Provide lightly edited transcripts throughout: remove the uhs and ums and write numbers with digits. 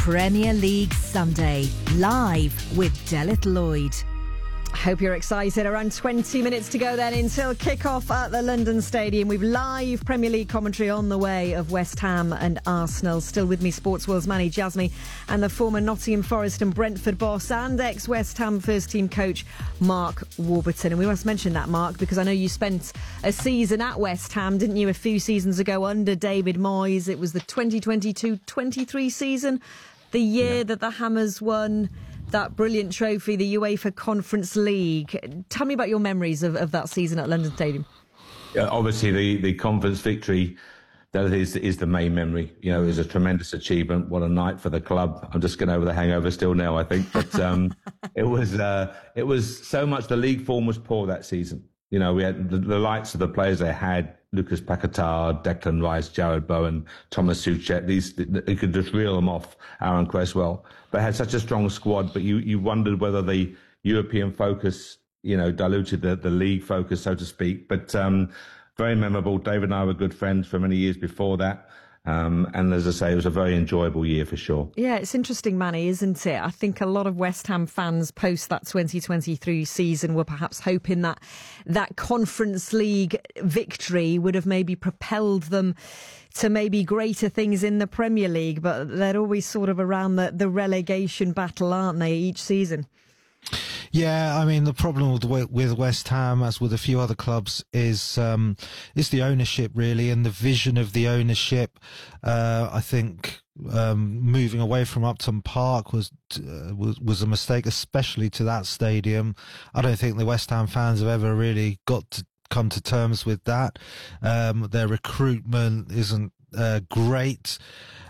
Premier League Sunday, live with Delith Lloyd. Hope you're excited. Around 20 minutes to go then until kick-off at the London Stadium. We've live Premier League commentary on the way of West Ham and Arsenal. Still with me, Sports World's Manny Jasmy and the former Nottingham Forest and Brentford boss and ex-West Ham first-team coach Mark Warburton. And we must mention that, Mark, because I know you spent a season at West Ham, didn't you, a few seasons ago under David Moyes. It was the 2022-23 season, the year that the Hammers won that brilliant trophy, the UEFA Conference League. Tell me about your memories of that season at London Stadium. Yeah, obviously, the conference victory, that is the main memory. You know, it was a tremendous achievement. What a night for the club. I'm just getting over the hangover still now, I think. But it was so much. The league form was poor that season. You know, we had the likes of the players they had: Lucas Paquetá, Declan Rice, Jared Bowen, Thomas Soucek. You could just reel them off. Aaron Cresswell. They had such a strong squad, but you wondered whether the European focus, diluted the league focus, so to speak. But very memorable. David and I were good friends for many years before that. And as I say, it was a very enjoyable year for sure. Yeah, it's interesting, Manny, isn't it? I think a lot of West Ham fans post that 2023 season were perhaps hoping that Conference League victory would have maybe propelled them to maybe greater things in the Premier League, but they're always sort of around the relegation battle, aren't they, each season? Yeah, I mean, the problem with West Ham, as with a few other clubs, is the ownership, really, and the vision of the ownership. I think moving away from Upton Park was a mistake, especially to that stadium. I don't think the West Ham fans have ever really got to come to terms with that. Their recruitment isn't great.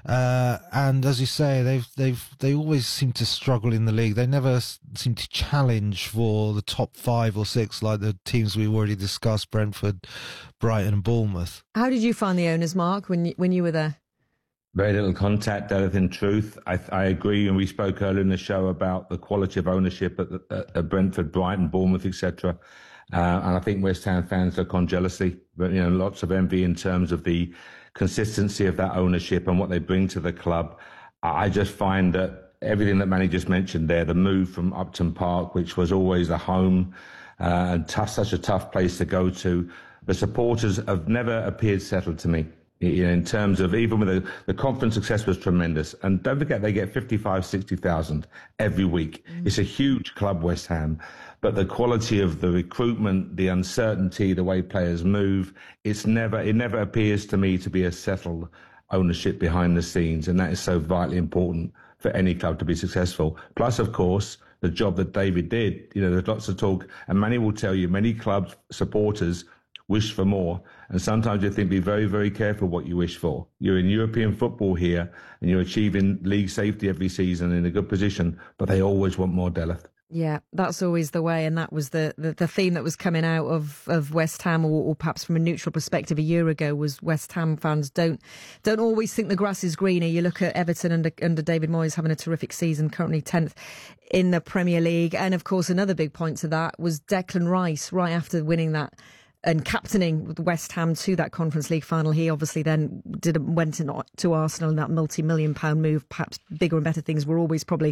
And as you say, they always seem to struggle in the league. They never seem to challenge for the top 5 or 6 like the teams we've already discussed: Brentford, Brighton, and Bournemouth. How did you find the owners, Mark, when you were there? Very little contact, in truth. I agree, and we spoke earlier in the show about the quality of ownership at Brentford, Brighton, Bournemouth, etc. And I think West Ham fans look on jealousy, but lots of envy in terms of the consistency of that ownership and what they bring to the club. I just find that everything that Manny just mentioned there, the move from Upton Park, which was always a home and such a tough place to go to, the supporters have never appeared settled to me. In terms of, even with the conference success was tremendous. And don't forget, they get 55, 60,000 every week. It's a huge club, West Ham. But the quality of the recruitment, the uncertainty, the way players move, it never appears to me to be a settled ownership behind the scenes. And that is so vitally important for any club to be successful. Plus, of course, the job that David did. There's lots of talk, and Manny will tell you, many club supporters wish for more. And sometimes you think, be very, very careful what you wish for. You're in European football here and you're achieving league safety every season in a good position, but they always want more, Delith. Yeah, that's always the way, and that was the theme that was coming out of West Ham, or perhaps from a neutral perspective a year ago, was West Ham fans don't always think the grass is greener. You look at Everton under David Moyes having a terrific season, currently 10th in the Premier League, and of course another big point to that was Declan Rice, right after winning that and captaining West Ham to that Conference League final. He obviously then went to Arsenal in that multi-million-pound move. Perhaps bigger and better things were always probably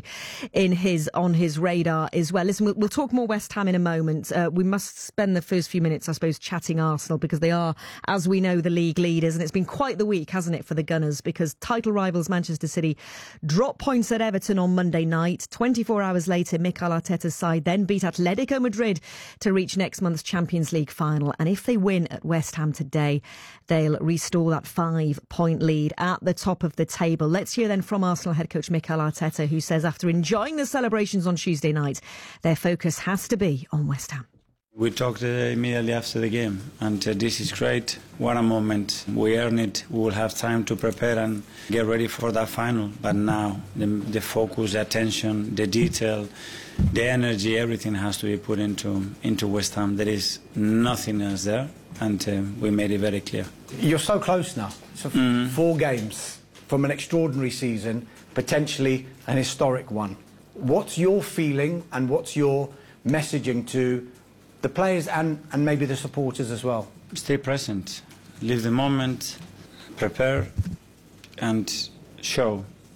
on his radar as well. Listen, we'll talk more West Ham in a moment. We must spend the first few minutes, I suppose, chatting Arsenal, because they are, as we know, the league leaders. And it's been quite the week, hasn't it, for the Gunners, because title rivals Manchester City dropped points at Everton on Monday night. 24 hours later, Mikel Arteta's side then beat Atletico Madrid to reach next month's Champions League final. And if they win at West Ham today, they'll restore that 5-point lead at the top of the table. Let's hear then from Arsenal head coach Mikel Arteta, who says after enjoying the celebrations on Tuesday night, their focus has to be on West Ham. We talked immediately after the game, and this is great. What a moment. We earned it. We will have time to prepare and get ready for that final. But now, the focus, the attention, the detail, the energy, everything has to be put into West Ham. There is nothing else there, and we made it very clear. You're so close now. So 4 games from an extraordinary season, potentially an historic one. What's your feeling and what's your messaging to the players and maybe the supporters as well? Stay present, live the moment, prepare and show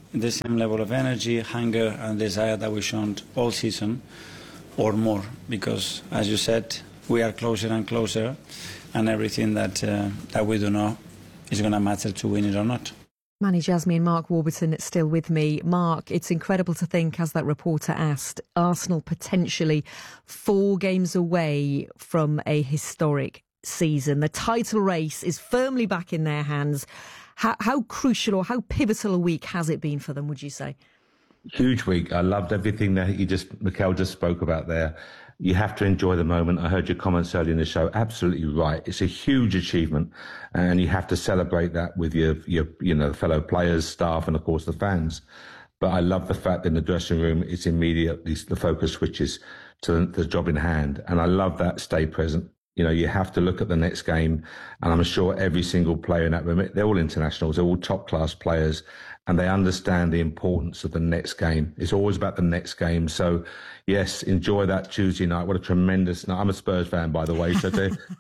the same level of energy, hunger, and desire that we've shown all season, or more, because, as you said, we are closer and closer, and everything that we do know is going to matter to win it or not. Manny Jasmy and Mark Warburton still with me. Mark, it's incredible to think, as that reporter asked, Arsenal potentially 4 games away from a historic season. The title race is firmly back in their hands. How crucial or how pivotal a week has it been for them, would you say? Huge week. I loved everything that Mikel just spoke about there. You have to enjoy the moment. I heard your comments earlier in the show. Absolutely right. It's a huge achievement, and you have to celebrate that with your fellow players, staff, and of course the fans. But I love the fact that in the dressing room, it's immediately the focus switches to the job in hand, and I love that stay present. You have to look at the next game, and I'm sure every single player in that room, they're all internationals, they're all top-class players, and they understand the importance of the next game. It's always about the next game. So, yes, enjoy that Tuesday night. What a tremendous night. I'm a Spurs fan, by the way, so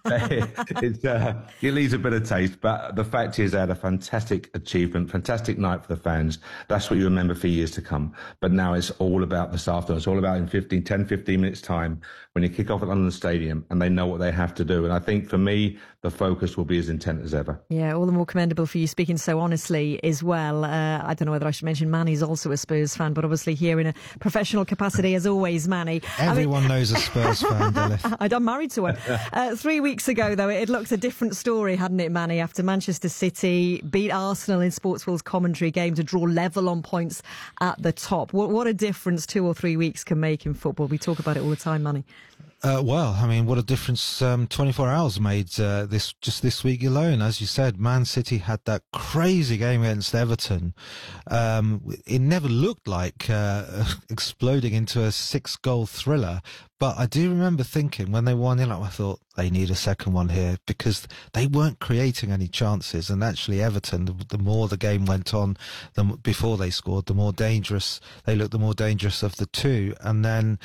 it leaves a bit of taste. But the fact is they had a fantastic achievement, fantastic night for the fans. That's what you remember for years to come. But now it's all about this afternoon. It's all about in 10, 15 minutes' time when you kick off at London Stadium and they know what they have to do. And I think for me, the focus will be as intent as ever. Yeah, all the more commendable for you speaking so honestly as well. I don't know whether I should mention Manny's also a Spurs fan, but obviously here in a professional capacity as always, Manny. Everyone knows a Spurs fan, Dilith. I'm married to one. 3 weeks ago, though, it looked a different story, hadn't it, Manny? After Manchester City beat Arsenal in Sportsville's commentary game to draw level on points at the top. What a difference 2 or 3 weeks can make in football. We talk about it all the time, Manny. Well, I mean, what a difference 24 hours made this week alone. As you said, Man City had that crazy game against Everton. It never looked like exploding into a 6-goal thriller. But I do remember thinking when they won, I thought they need a second one here because they weren't creating any chances. And actually, Everton, the more the game went on, before they scored, the more dangerous they looked, the more dangerous of the two. And then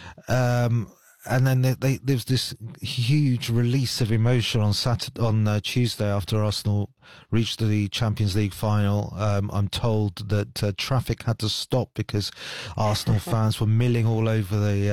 there's this huge release of emotion on Tuesday after Arsenal reached the Champions League final. I'm told that traffic had to stop because Arsenal fans were milling all over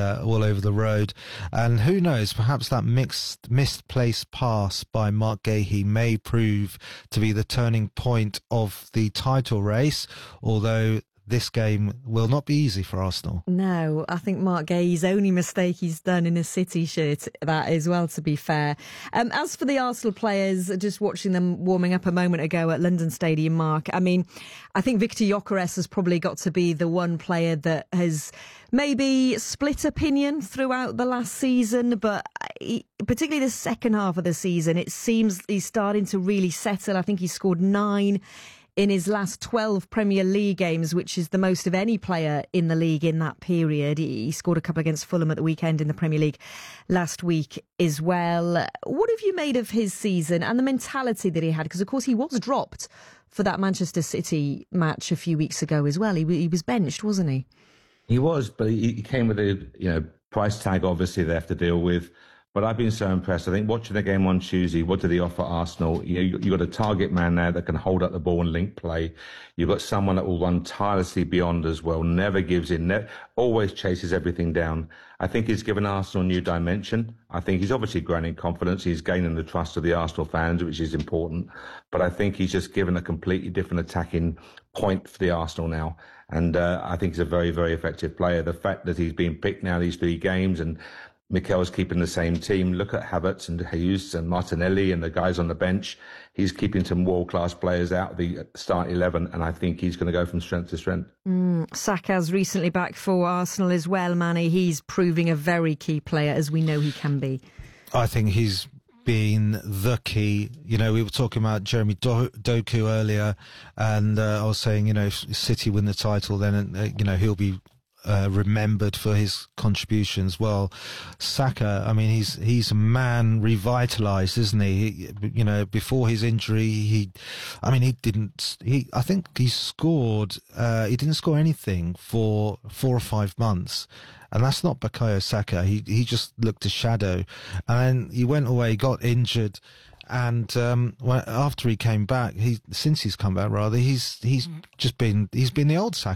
the road. And who knows, perhaps that misplaced pass by Mark Guéhi may prove to be the turning point of the title race, although this game will not be easy for Arsenal. No, I think Mark Guéhi's only mistake he's done in a City shirt, that as well, to be fair. As for the Arsenal players, just watching them warming up a moment ago at London Stadium, Mark, I mean, I think Victor Gyökeres has probably got to be the one player that has maybe split opinion throughout the last season, but particularly the second half of the season, it seems he's starting to really settle. I think he scored 9 in his last 12 Premier League games, which is the most of any player in the league in that period. He scored a couple against Fulham at the weekend in the Premier League last week as well. What have you made of his season and the mentality that he had? Because, of course, he was dropped for that Manchester City match a few weeks ago as well. He was benched, wasn't he? He was, but he came with a price tag, obviously, they have to deal with. But I've been so impressed. I think watching the game on Tuesday, what did he offer Arsenal? You've got a target man now that can hold up the ball and link play. You've got someone that will run tirelessly beyond as well, never gives in, always chases everything down. I think he's given Arsenal a new dimension. I think he's obviously grown in confidence. He's gaining the trust of the Arsenal fans, which is important. But I think he's just given a completely different attacking point for the Arsenal now. And I think he's a very, very effective player. The fact that he's been picked now these 3 games and Mikel's keeping the same team. Look at Havertz and Jesus and Martinelli and the guys on the bench. He's keeping some world-class players out of the start 11, and I think he's going to go from strength to strength. Saka's recently back for Arsenal as well, Manny. He's proving a very key player, as we know he can be. I think he's been the key. We were talking about Jeremy Doku earlier, and I was saying, if City win the title, then, he'll be remembered for his contributions. Well, Saka, I mean, he's a man revitalised, isn't he? Before his injury, I think he scored. He didn't score anything for 4 or 5 months. And that's not Bukayo Saka. He just looked a shadow. And then he went away, got injured, And after he came back, since he's come back, rather, he's been the old Saka.